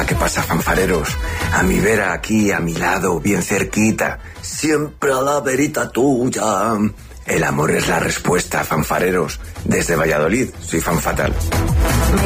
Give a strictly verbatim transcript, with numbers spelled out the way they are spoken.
¿qué pasa, fanfareros? A mi vera aquí, a mi lado, bien cerquita, siempre a la verita tuya. El amor es la respuesta, fanfareros. Desde Valladolid, soy Fan Fatal.